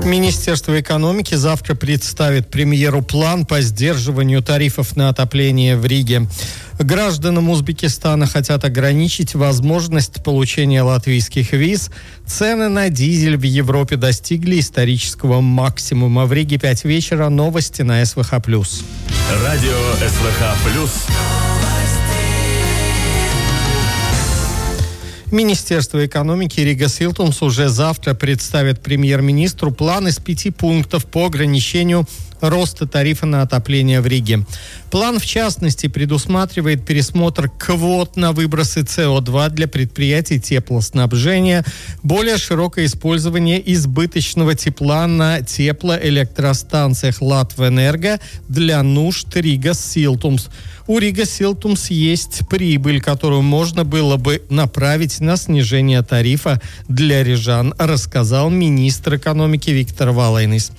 Министерство экономики завтра представит премьеру план по сдерживанию тарифов на отопление в Риге. Гражданам Узбекистана хотят ограничить возможность получения латвийских виз. Цены на дизель в Европе достигли исторического максимума. В Риге 5 вечера. Новости на СВХ+. Радио СВХ+. Министерство экономики Рига Силтумс уже завтра представит премьер-министру план из 5 пунктов по ограничению роста тарифа на отопление в Риге. План, в частности, предусматривает пересмотр квот на выбросы СО2 для предприятий теплоснабжения, более широкое использование избыточного тепла на теплоэлектростанциях Латвэнерго для нужд Рига Силтумс. У Рига Силтумс есть прибыль, которую можно было бы направить на снижение тарифа для рижан, рассказал министр экономики Виктор Валайнис.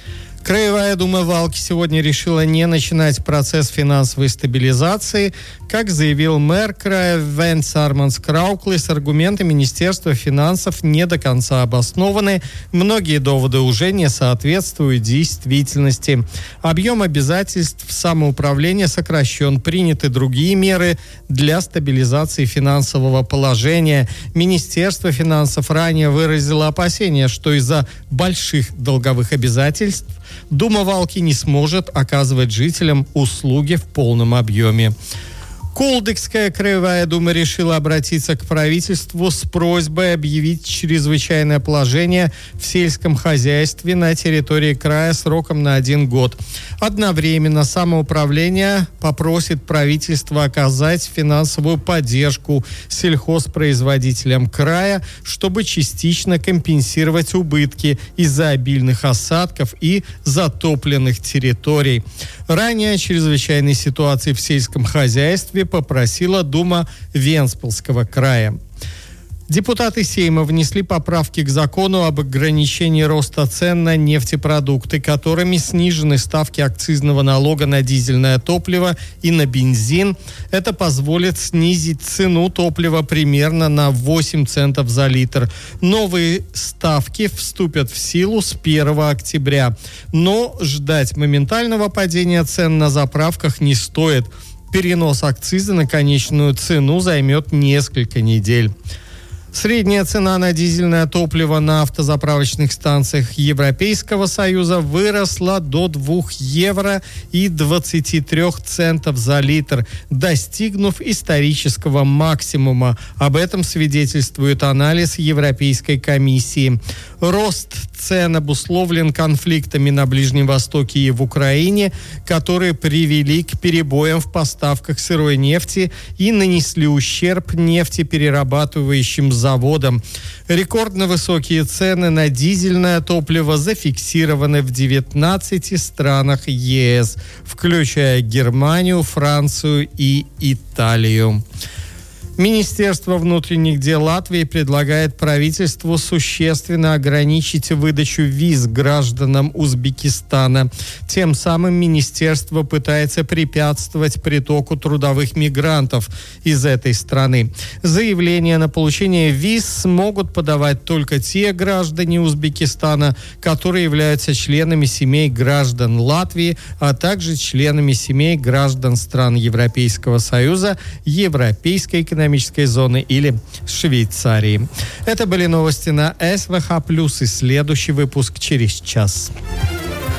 Краевая дума Валки сегодня решила не начинать процесс финансовой стабилизации. Как заявил мэр края Венс Арманс Крауклис, аргументы Министерства финансов не до конца обоснованы. Многие доводы уже не соответствуют действительности. Объем обязательств самоуправления сокращен. Приняты другие меры для стабилизации финансового положения. Министерство финансов ранее выразило опасения, что из-за больших долговых обязательств Дума Валки не сможет оказывать жителям услуги в полном объеме. Кулдыкская краевая дума решила обратиться к правительству с просьбой объявить чрезвычайное положение в сельском хозяйстве на территории края сроком на 1 год. Одновременно самоуправление попросит правительство оказать финансовую поддержку сельхозпроизводителям края, чтобы частично компенсировать убытки из-за обильных осадков и затопленных территорий. Ранее о чрезвычайной ситуации в сельском хозяйстве попросила Дума Венспилского края. Депутаты Сейма внесли поправки к закону об ограничении роста цен на нефтепродукты, которыми снижены ставки акцизного налога на дизельное топливо и на бензин. Это позволит снизить цену топлива примерно на 8 центов за литр. Новые ставки вступят в силу с 1 октября. Но ждать моментального падения цен на заправках не стоит. Перенос акциза на конечную цену займет несколько недель. Средняя цена на дизельное топливо на автозаправочных станциях Европейского Союза выросла до 2 евро и 23 центов за литр, достигнув исторического максимума. Об этом свидетельствует анализ Европейской комиссии. Рост цен обусловлен конфликтами на Ближнем Востоке и в Украине, которые привели к перебоям в поставках сырой нефти и нанесли ущерб нефтеперерабатывающим заводам. Рекордно высокие цены на дизельное топливо зафиксированы в 19 странах ЕС, включая Германию, Францию и Италию. Министерство внутренних дел Латвии предлагает правительству существенно ограничить выдачу виз гражданам Узбекистана. Тем самым министерство пытается препятствовать притоку трудовых мигрантов из этой страны. Заявления на получение виз смогут подавать только те граждане Узбекистана, которые являются членами семей граждан Латвии, а также членами семей граждан стран Европейского Союза, Европейской экономической зоны или Швейцарии. Это были новости на СВХ+, и следующий выпуск через час.